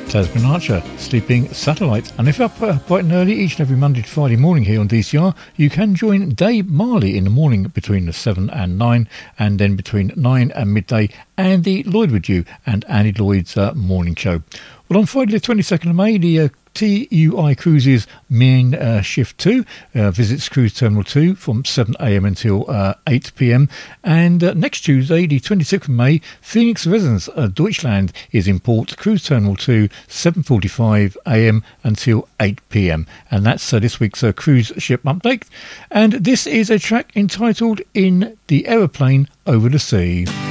Tasman Archer, Sleeping Satellite. And if you're up bright and early each and every Monday to Friday morning here on DCR, you can join Dave Marley in the morning between 7 and 9, and then between 9 and midday, Andy Lloyd with you and Andy Lloyd's morning show. Well, on Friday the 22nd of May, the TUI Cruises main shift 2 visits Cruise Terminal 2 from 7am until 8pm. And next Tuesday, the 26th of May, Phoenix Residence Deutschland is in port, Cruise Terminal 2, 7:45am until 8pm. And that's this week's cruise ship update. And this is a track entitled In the Aeroplane Over the Sea.